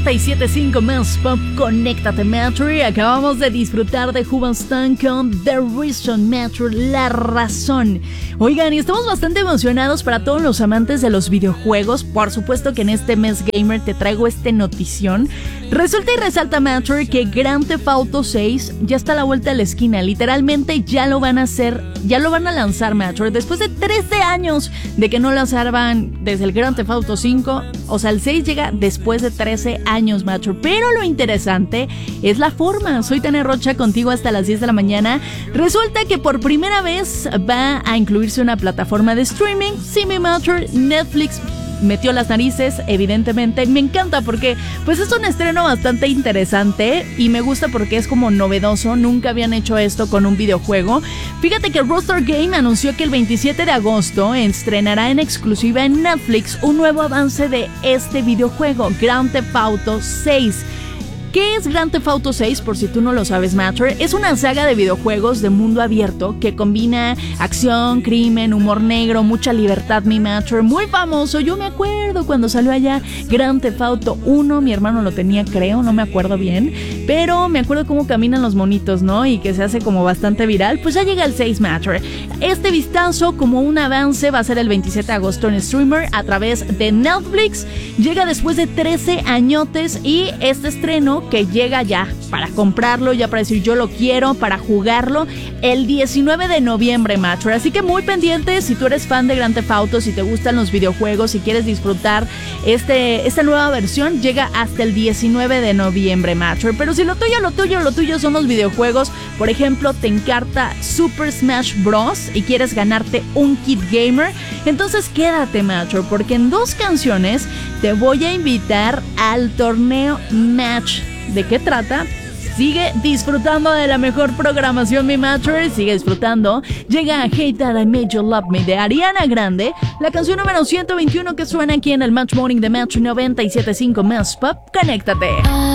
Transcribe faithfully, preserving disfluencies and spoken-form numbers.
noventa y siete punto cinco Más Pop, conéctate Metro. Y acabamos de disfrutar de Hoobastank con The Reason, Metro, la razón. Oigan, y estamos bastante emocionados para todos los amantes de los videojuegos. Por supuesto que en este mes gamer te traigo este notición. Resulta y resalta, Metro, que Grand Theft Auto seis ya está a la vuelta de la esquina. Literalmente ya lo van a hacer, ya lo van a lanzar, Metro. Después de trece años de que no lanzaban desde el Grand Theft Auto cinco, o sea, el seis llega después de trece años, Metro. Pero lo interesante es la forma. Soy Tania Rocha, contigo hasta las diez de la mañana. Resulta que por primera vez va a incluirse una plataforma de streaming. Sí, mi Metro, Netflix metió las narices, evidentemente. Me encanta porque pues es un estreno bastante interesante y me gusta porque es como novedoso. Nunca habían hecho esto con un videojuego. Fíjate que Rockstar Game anunció que el veintisiete de agosto estrenará en exclusiva en Netflix un nuevo avance de este videojuego, Grand Theft Auto seis. ¿Qué es Grand Theft Auto seis? Por si tú no lo sabes, Matter. Es una saga de videojuegos de mundo abierto que combina acción, crimen, humor negro, mucha libertad, mi Matter. Muy famoso. Yo me acuerdo cuando salió allá Grand Theft Auto uno. Mi hermano lo tenía, creo, no me acuerdo bien. Pero me acuerdo cómo caminan los monitos, ¿no? Y que se hace como bastante viral. Pues ya llega el seis, Matter. Este vistazo como un avance va a ser el veintisiete de agosto en streamer a través de Netflix. Llega después de trece añotes y este estreno que llega ya para comprarlo, ya para decir yo lo quiero, para jugarlo el diecinueve de noviembre, Matter. Así que muy pendiente si tú eres fan de Grand Theft Auto, si te gustan los videojuegos, si quieres disfrutar este, esta nueva versión, llega hasta el diecinueve de noviembre, Matter. Pero si lo tuyo, lo tuyo, lo tuyo son los videojuegos, por ejemplo, te encarta Super Smash Bros. Y quieres ganarte un kit gamer, entonces quédate, Matter, porque en dos canciones te voy a invitar al torneo Match. ¿De qué trata? Sigue disfrutando de la mejor programación, mi Matter. Sigue disfrutando. Llega Hate That I Made You Love Me de Ariana Grande, la canción número ciento veintiuno que suena aquí en el Match Morning de Match noventa y siete punto cinco Más Pop. Conéctate.